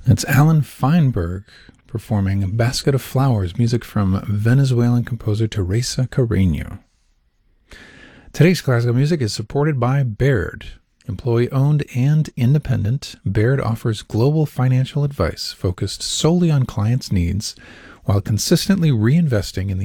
It's Alan Feinberg performing Basket of Flowers, music from Venezuelan composer Teresa Carreño. Today's classical music is supported by Baird. Employee-owned and independent, Baird offers global financial advice focused solely on clients' needs while consistently reinvesting in the